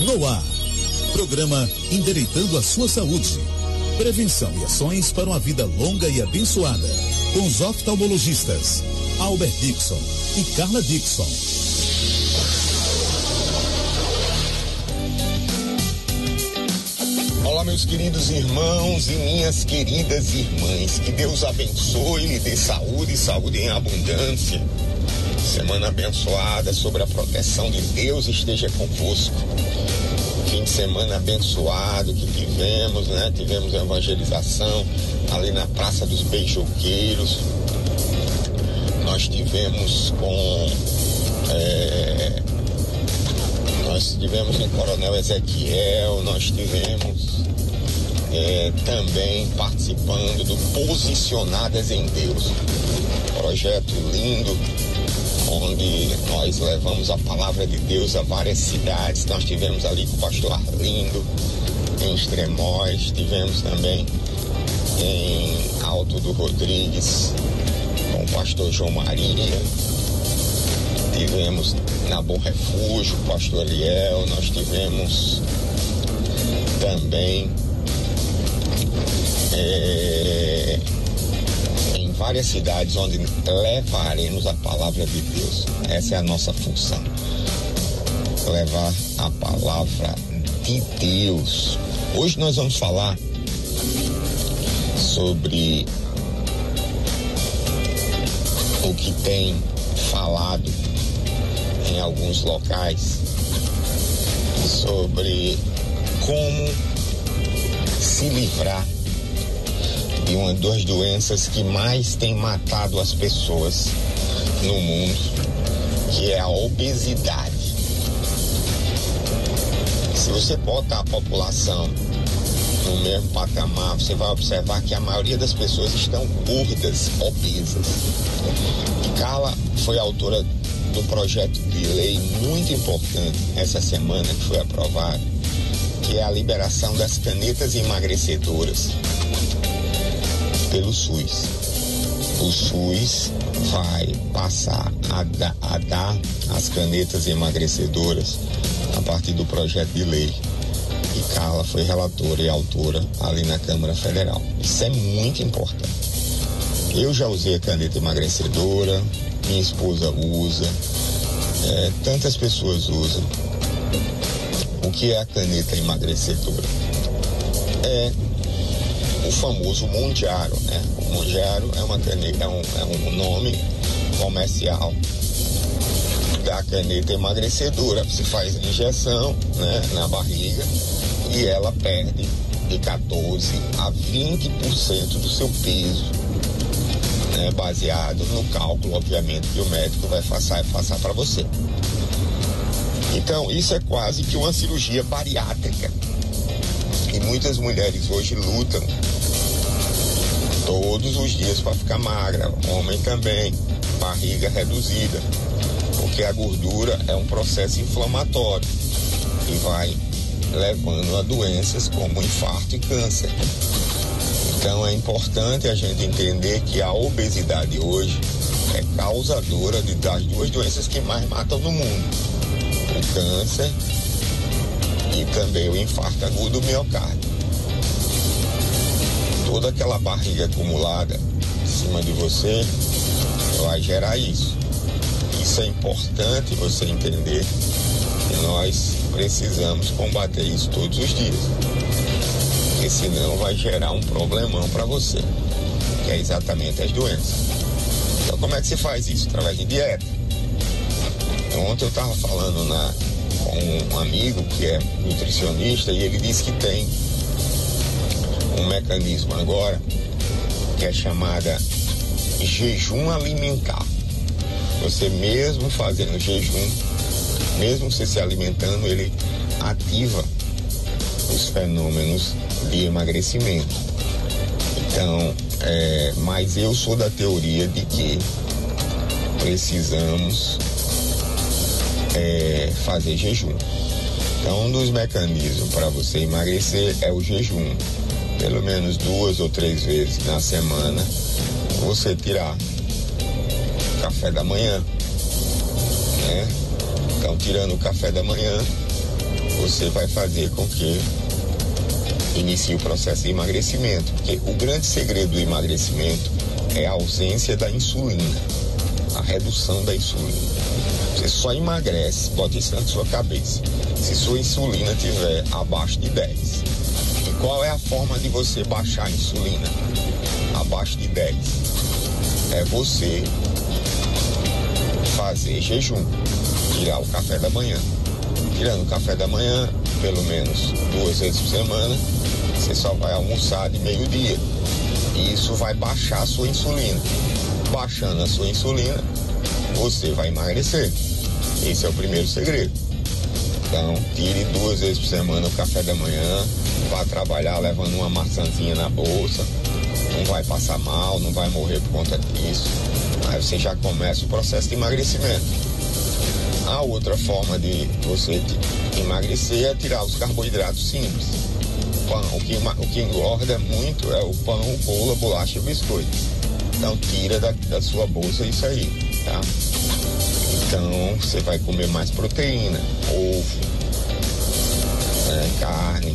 no ar. Programa Endireitando a Sua Saúde. Prevenção e ações para uma vida longa e abençoada. Com os oftalmologistas Albert Dixon e Carla Dixon. Olá, meus queridos irmãos e minhas queridas irmãs. Que Deus abençoe e lhe dê saúde e saúde em abundância. Semana abençoada, sobre a proteção de Deus esteja convosco. Fim de semana abençoado que tivemos, né? Tivemos evangelização ali na Praça dos Beijoqueiros. Nós tivemos em Coronel Ezequiel, nós tivemos também participando do Posicionadas em Deus, projeto lindo, onde nós levamos a palavra de Deus a várias cidades. Nós tivemos ali com o pastor Arlindo, em Extremóis, tivemos também em Alto do Rodrigues, com o pastor João Maria, tivemos na Bom Refúgio, o pastor Eliel, nós tivemos também em várias cidades onde levaremos a palavra de Deus. Essa é a nossa função, levar a palavra de Deus. Hoje nós vamos falar sobre o que tem falado em alguns locais, sobre como se livrar de uma das doenças que mais tem matado as pessoas no mundo, que é a obesidade. Se você botar a população no mesmo patamar, você vai observar que a maioria das pessoas estão gordas, obesas. E Carla foi autora do projeto de lei muito importante essa semana, que foi aprovado, que é a liberação das canetas emagrecedoras pelo SUS. O SUS vai passar a dar as canetas emagrecedoras a partir do projeto de lei. E Carla foi relatora e autora ali na Câmara Federal. Isso é muito importante. Eu já usei a caneta emagrecedora, minha esposa usa, tantas pessoas usam. O que é a caneta emagrecedora? É o famoso Mounjaro, né? O Mounjaro é uma caneta, é um nome comercial da caneta emagrecedora. Você faz a injeção, né, na barriga e ela perde de 14 a 20% do seu peso, né, baseado no cálculo, obviamente, que o médico vai passar para você. Então, isso é quase que uma cirurgia bariátrica. E muitas mulheres hoje lutam todos os dias para ficar magra, homem também, barriga reduzida, porque a gordura é um processo inflamatório e vai levando a doenças como infarto e câncer. Então é importante a gente entender que a obesidade hoje é causadora das duas doenças que mais matam no mundo: o câncer e também o infarto agudo do miocárdio. Toda aquela barriga acumulada em cima de você vai gerar isso. Isso é importante você entender que nós precisamos combater isso todos os dias, porque senão vai gerar um problemão para você, que é exatamente as doenças. Então, como é que se faz isso? Através de dieta. Ontem eu estava falando com um amigo que é nutricionista e ele disse que tem um mecanismo agora que é chamada jejum alimentar. Você mesmo fazendo jejum, mesmo você se alimentando, ele ativa os fenômenos de emagrecimento. Então, mas eu sou da teoria de que precisamos fazer jejum. Então, um dos mecanismos para você emagrecer é o jejum. Pelo menos 2 ou 3 vezes na semana, você tirar café da manhã, né? Então, tirando o café da manhã, você vai fazer com que inicie o processo de emagrecimento. Porque o grande segredo do emagrecimento é a ausência da insulina, a redução da insulina. Você só emagrece, bote isso na sua cabeça, se sua insulina estiver abaixo de 10. E qual é a forma de você baixar a insulina abaixo de 10? É você fazer jejum, tirar o café da manhã. Tirando o café da manhã, pelo menos 2 vezes por semana, você só vai almoçar de meio-dia. E isso vai baixar a sua insulina. Baixando a sua insulina, você vai emagrecer. Esse é o primeiro segredo. Então, tire 2 vezes por semana o café da manhã, vá trabalhar levando uma maçãzinha na bolsa, não vai passar mal, não vai morrer por conta disso. Aí você já começa o processo de emagrecimento. A outra forma de você emagrecer é tirar os carboidratos simples. Pão, o que engorda muito é o pão, o bolo, a bolacha e o biscoito. Então tira da sua bolsa isso aí, tá? Então você vai comer mais proteína, ovo, carne.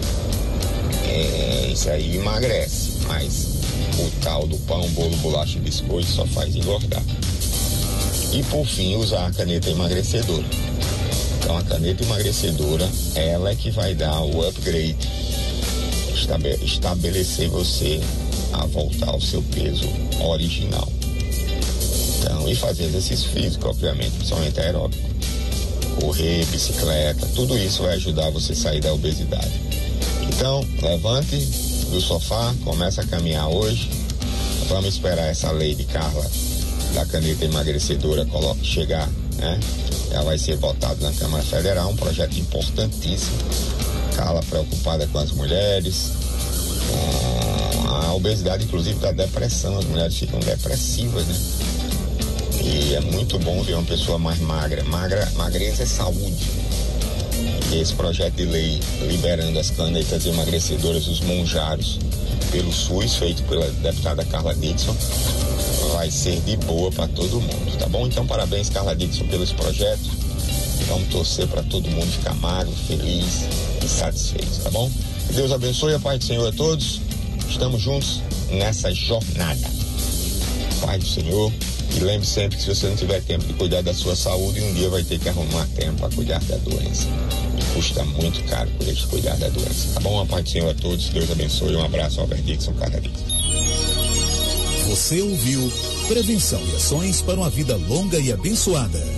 Isso aí emagrece, mas o tal do pão, bolo, bolacha e biscoito só faz engordar. E por fim, usar a caneta emagrecedora. Então a caneta emagrecedora, ela é que vai dar o upgrade, estabelecer você a voltar ao seu peso original. Então, e fazer exercício físico, obviamente, principalmente aeróbico. Correr, bicicleta, tudo isso vai ajudar você a sair da obesidade. Então, levante do sofá, comece a caminhar hoje. Vamos esperar essa lei de Carla da caneta emagrecedora chegar, né? Ela vai ser votada na Câmara Federal, um projeto importantíssimo. Carla preocupada com as mulheres, com a obesidade, inclusive da depressão. As mulheres ficam depressivas, né? E é muito bom ver uma pessoa mais magra. Magreza é saúde. E esse projeto de lei liberando as canetas emagrecedoras, os monjaros, pelo SUS, feito pela deputada Carla Dickson, vai ser de boa para todo mundo, tá bom? Então, parabéns, Carla Dickson, pelo esse projeto. Vamos torcer para todo mundo ficar magro, feliz e satisfeito, tá bom? Que Deus abençoe, a paz do Senhor a todos. Estamos juntos nessa jornada. Paz do Senhor. E lembre sempre que se você não tiver tempo de cuidar da sua saúde, um dia vai ter que arrumar tempo para cuidar da doença. E custa muito caro cuidar da doença, tá bom? A paz do Senhor a todos. Deus abençoe. Um abraço, Albert Dickson, Carla Dickson. Você ouviu Prevenção e Ações para uma Vida Longa e Abençoada.